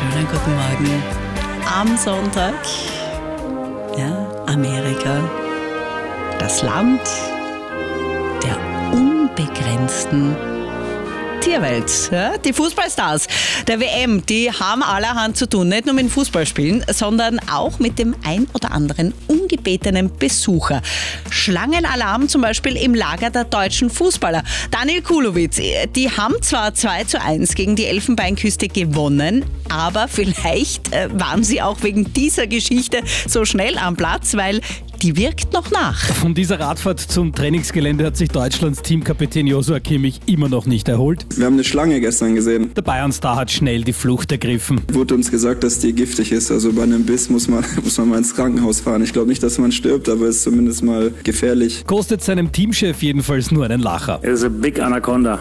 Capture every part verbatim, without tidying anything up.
Schönen guten Morgen. Am Sonntag, ja, Amerika, das Land der unbegrenzten Tierwelt. Ja, die Fußballstars der W M, die haben allerhand zu tun, nicht nur mit dem Fußballspielen, sondern auch mit dem ein oder anderen ungebetenen Besucher. Schlangenalarm zum Beispiel im Lager der deutschen Fußballer. Daniel Kulowitz, die haben zwar zwei zu eins gegen die Elfenbeinküste gewonnen, aber vielleicht äh, waren sie auch wegen dieser Geschichte so schnell am Platz, weil die wirkt noch nach. Von dieser Radfahrt zum Trainingsgelände hat sich Deutschlands Teamkapitän Joshua Kimmich immer noch nicht erholt. Wir haben eine Schlange gestern gesehen. Der Bayern-Star hat schnell die Flucht ergriffen. Wurde uns gesagt, dass die giftig ist. Also bei einem Biss muss man, muss man mal ins Krankenhaus fahren. Ich glaube nicht, dass man stirbt, aber es ist zumindest mal gefährlich. Kostet seinem Teamchef jedenfalls nur einen Lacher. It is a big anaconda.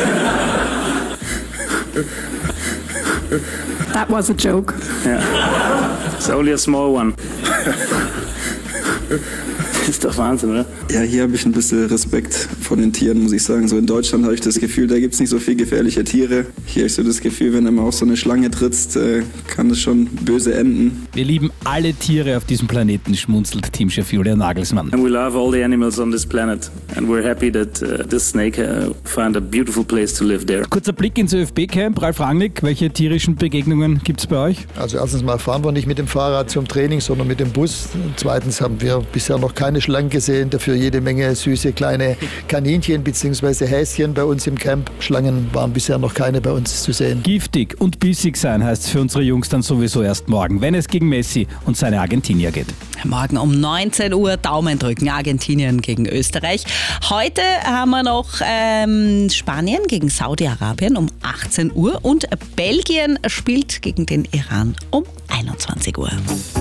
That was a joke. Yeah. It's only a small one. Das ist doch Wahnsinn, oder? Ja, hier habe ich ein bisschen Respekt vor den Tieren, muss ich sagen. So in Deutschland habe ich das Gefühl, da gibt es nicht so viele gefährliche Tiere. Hier habe ich so das Gefühl, wenn du mal auf so eine Schlange trittst, äh, kann das schon böse enden. Wir lieben alle Tiere auf diesem Planeten, schmunzelt Teamchef Julian Nagelsmann. And we love all the animals on this planet. And we're happy that uh, this snake uh, found a beautiful place to live there. Kurzer Blick ins ÖFB-Camp. Ralf Rangnick, welche tierischen Begegnungen gibt es bei euch? Also erstens mal fahren wir nicht mit dem Fahrrad zum Training, sondern mit dem Bus. Zweitens haben wir bisher noch keine Schlangen gesehen, dafür jede Menge süße kleine Kaninchen bzw. Häschen bei uns im Camp. Schlangen waren bisher noch keine bei uns zu sehen. Giftig und bissig sein heißt es für unsere Jungs dann sowieso erst morgen, wenn es gegen Messi und seine Argentinier geht. Morgen um neunzehn Uhr Daumen drücken, Argentinien gegen Österreich. Heute haben wir noch ähm, Spanien gegen Saudi-Arabien um achtzehn Uhr und Belgien spielt gegen den Iran um einundzwanzig Uhr.